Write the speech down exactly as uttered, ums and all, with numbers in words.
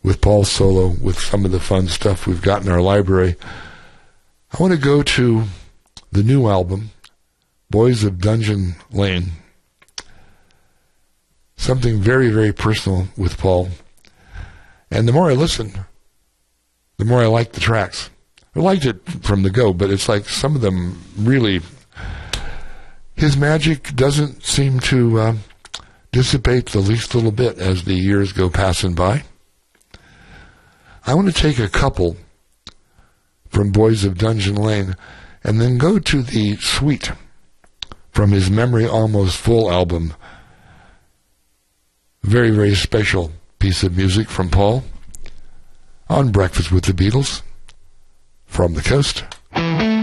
with Paul's solo, with some of the fun stuff we've got in our library. I want to go to the new album, Boys of Dungeon Lane. Something very, very personal with Paul. And the more I listen, the more I like the tracks. I liked it from the go, but it's like some of them really, his magic doesn't seem to uh, dissipate the least little bit as the years go passing by. I want to take a couple from Boys of Dungeon Lane and then go to the suite from his Memory Almost Full album. Very, very special piece of music from Paul on Breakfast with the Beatles from the coast.